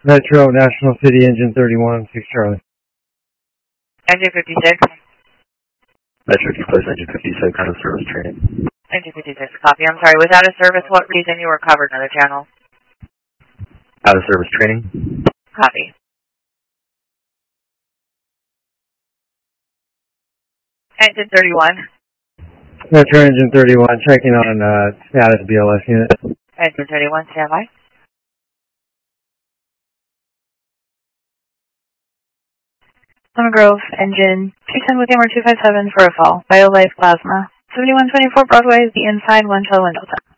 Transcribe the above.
Metro National City Engine 31, 6 Charlie. Engine 56. Metro Express Engine 56 out of service training. Engine 56, copy. I'm sorry, was out of service? What reason you were covered in another channel? Out of service training. Copy. Engine 31. Metro Engine 31, checking on status BLS unit. Engine 31, stand by. Lemon Grove, engine 210 with Hammer 257 for a fall. BioLife Plasma. 7124 Broadway is the inside 1 Delta.